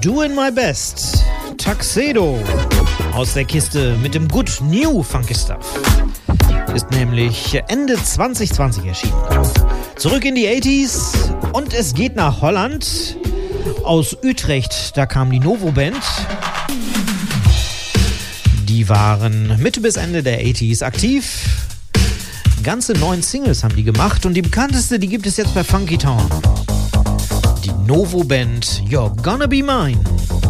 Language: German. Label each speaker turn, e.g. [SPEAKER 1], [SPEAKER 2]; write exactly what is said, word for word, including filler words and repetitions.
[SPEAKER 1] Doing My Best. Tuxedo aus der Kiste mit dem Good New Funky Stuff. Ist nämlich Ende zwanzig zwanzig erschienen. Zurück in die achtziger und es geht nach Holland. Aus Utrecht, da kam die Novo Band. Die waren Mitte bis Ende der achtziger aktiv. Ganze neun Singles haben die gemacht und die bekannteste, die gibt es jetzt bei Funky Town. Die Novo Band, You're Gonna Be Mine.